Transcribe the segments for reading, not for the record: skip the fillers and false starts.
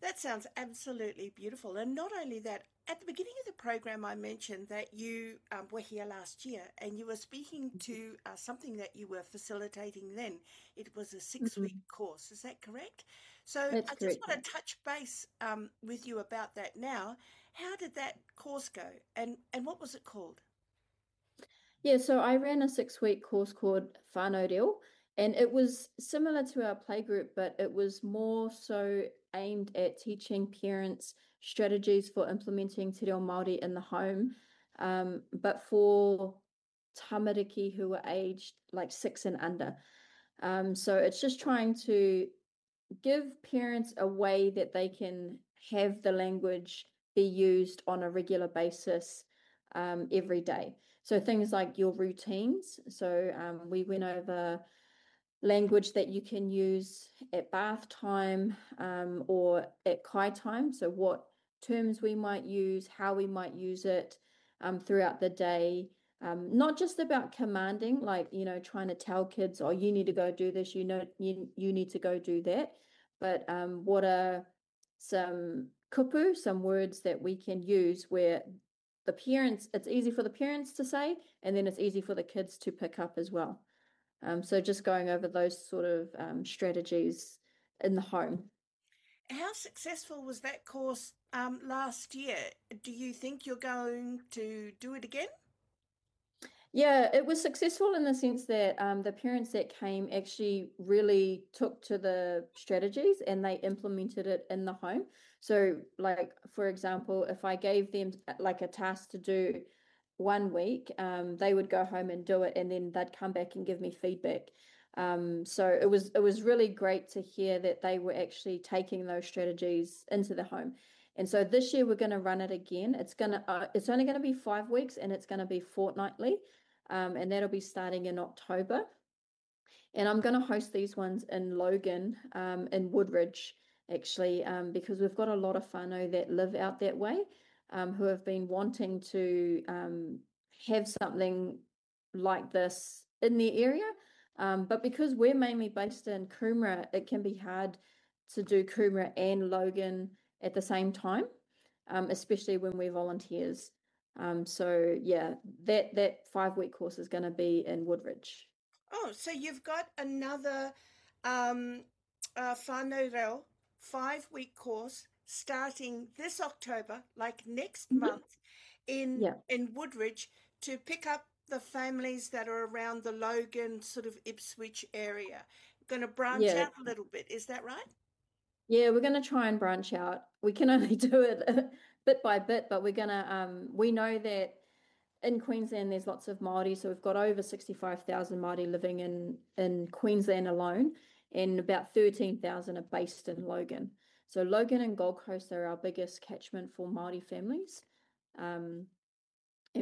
That sounds absolutely beautiful. And not only that, at the beginning of the program, I mentioned that you were here last year and you were speaking to something that you were facilitating then. It was a 6 week Mm, course. Is that correct? So that's I just correct. want to touch base with you about that now. How did that course go and what was it called? Yeah, so I ran a 6 week course called Whānau Reo, and it was similar to our playgroup, but it was more so aimed at teaching parents strategies for implementing Te Reo Māori in the home, but for tamariki who were aged like 6 and under. So it's just trying to give parents a way that they can have the language be used on a regular basis every day. So things like your routines. So we went over language that you can use at bath time or at kai time. So what terms we might use, how we might use it throughout the day. Not just about commanding, like, trying to tell kids, oh, you need to go do this, you need to go do that. But what are some kupu, some words that we can use where it's easy for the parents to say, and then it's easy for the kids to pick up as well. So just going over those sort of strategies in the home. How successful was that course last year? Do you think you're going to do it again? Yeah, it was successful in the sense that the parents that came actually really took to the strategies and they implemented it in the home. So, like, for example, if I gave them like a task to do 1 week, they would go home and do it, and then they'd come back and give me feedback. So it was really great to hear that they were actually taking those strategies into the home. And so this year we're going to run it again. It's only going to be 5 weeks and it's going to be fortnightly, and that'll be starting in October. And I'm going to host these ones in Logan, in Woodridge, actually, because we've got a lot of whānau that live out that way, who have been wanting to have something like this in their area. But because we're mainly based in Coomera, it can be hard to do Coomera and Logan at the same time, especially when we're volunteers. So yeah, that 5 week course is going to be in Woodridge. Oh, so you've got another um, whānau reo 5 week course starting this October, like next Mhm. month, in Yeah. in Woodridge to pick up the families that are around the Logan sort of Ipswich area. Going to branch Yeah, out a little bit, is that right? yeah, we're going to try and branch out. We can only do it bit by bit, but we know that in Queensland there's lots of Māori, so we've got over 65,000 Māori living in Queensland alone, and about 13,000 are based in Logan. So Logan and Gold Coast are our biggest catchment for Māori families. Um, and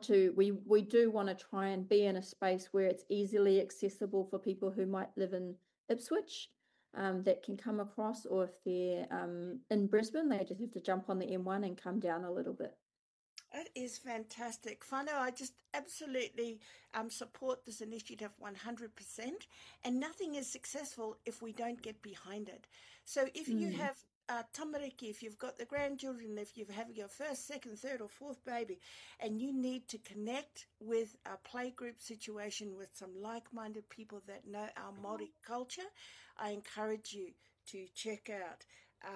we do want to try and be in a space where it's easily accessible for people who might live in Ipswich, that can come across, or if they're in Brisbane, they just have to jump on the M1 and come down a little bit. It is fantastic. Whānau, I just absolutely support this initiative 100%. And nothing is successful if we don't get behind it. So if you Mm. have tamariki, if you've got the grandchildren, if you have your first, second, third, or fourth baby, and you need to connect with a playgroup situation with some like-minded people that know our Māori culture, I encourage you to check out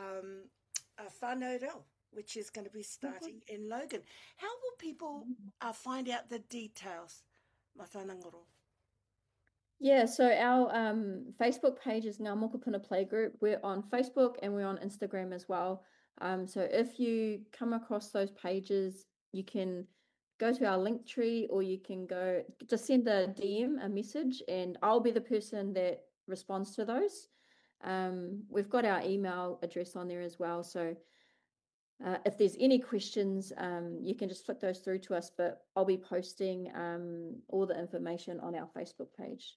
Whānau Reo, which is going to be starting in Logan. How will people find out the details, Matanangoro? Yeah, so our Facebook page is Ngā Mokopuna Playgroup. We're on Facebook and we're on Instagram as well. So if you come across those pages, you can go to our link tree, or you can go just send a DM, a message, and I'll be the person that responds to those. We've got our email address on there as well. So if there's any questions, you can just flick those through to us, but I'll be posting all the information on our Facebook page.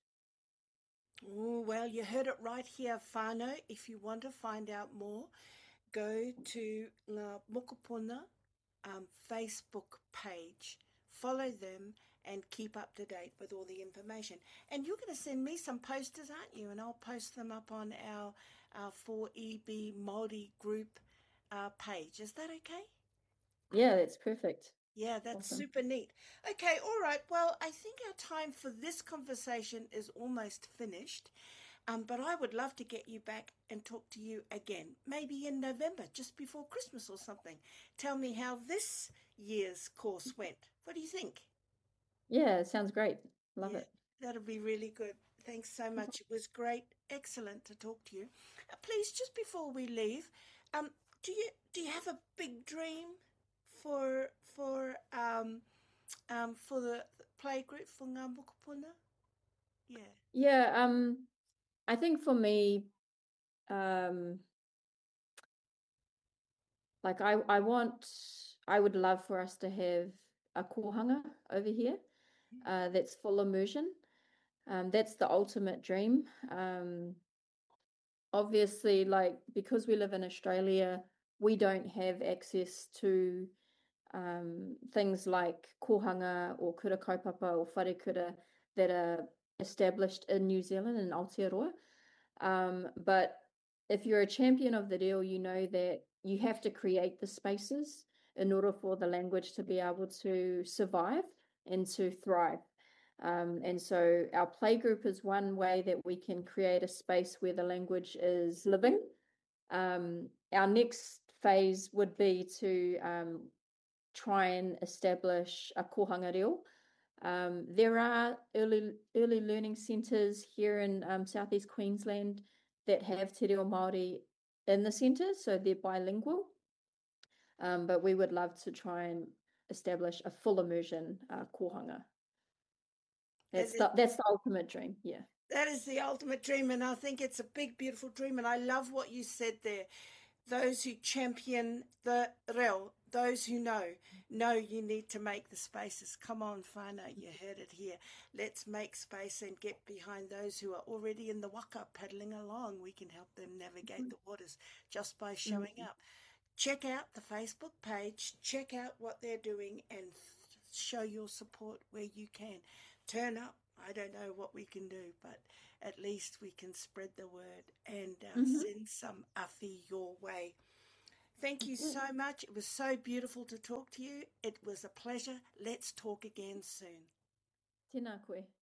Oh, well, you heard it right here, whānau. If you want to find out more, go to Ngā Mokopuna Facebook page, follow them, and keep up to date with all the information. And you're going to send me some posters, aren't you? And I'll post them up on our for EB Māori group page. Is that okay? Yeah, that's perfect. Yeah, that's Awesome. super neat. Okay, all right. Well, I think our time for this conversation is almost finished. But I would love to get you back and talk to you again, maybe in November, just before Christmas or something. Tell me how this year's course went. What do you think? Yeah, it sounds great. Love Yeah, it. that'll be really good. Thanks so much. It was great, excellent to talk to you. Please, just before we leave, um, do you have a big dream for for the play group for Ngambukupuna? Yeah. Yeah, I think for me, um, like I would love for us to have a kohanga over here, that's full immersion. That's the ultimate dream. Obviously, like because we live in Australia, we don't have access to things like kohanga or kura kaupapa or wharekura that are established in New Zealand and Aotearoa. But if you're a champion of the reo, you know that you have to create the spaces in order for the language to be able to survive and to thrive. And so our playgroup is one way that we can create a space where the language is living. Our next phase would be to try and establish a kohanga reo. There are early learning centres here in southeast Queensland that have te reo Māori in the centre, so they're bilingual. But we would love to try and establish a full immersion kohanga. That That's the ultimate dream. Yeah. That is the ultimate dream, and I think it's a big, beautiful dream. And I love what you said there. Those who champion the reo, those who know you need to make the spaces. Come on, whānau, you heard it here. Let's make space and get behind those who are already in the waka paddling along. We can help them navigate the waters just by showing Mm-hmm. up. Check out the Facebook page, check out what they're doing, and show your support where you can. Turn up. I don't know what we can do, but at least we can spread the word and Mm-hmm. send some afi your way. Thank you That's it. so much. It was so beautiful to talk to you. It was a pleasure. Let's talk again soon. Tēnā koe.